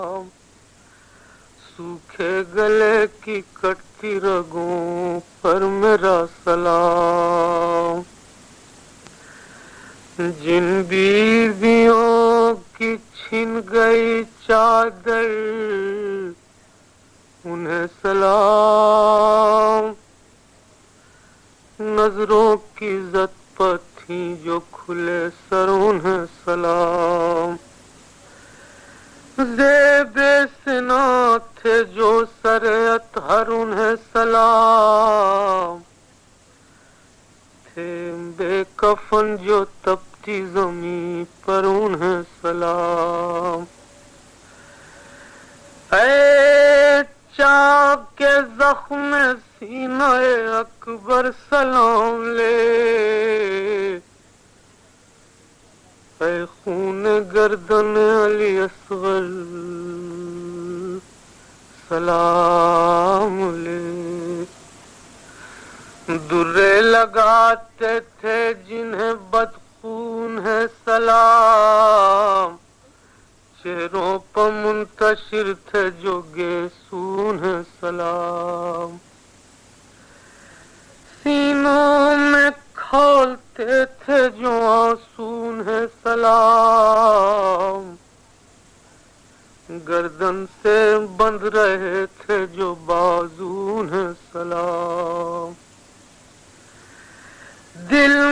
सूखे गले की कटती रगों पर मेरा सलाम। जिन बीवियों की छिन गई चादर उन्हें सलाम। नजरों की इज्जत पर थी जो खुले सर उन्हें सलाम। ज़ेबे सिना थे जो सरे अतहर उन्हें सलाम। थे बेकफन जो तपती ज़मीं पर उन्हें सलाम। ऐ चाक के ज़ख्म सीना अकबर सलाम ले। ऐ खून गर्दन अली असगर सलाम ले। दुर्रे लगाते थे जिन्हें बदखून है सलाम। चेहरों पर मुंतशिर थे जो गेसून है सलाम। सीनों में खोलते थे जो आंसून है सलाम। गर्दन से बंध रहे थे जो बाजून है सलाम। दिल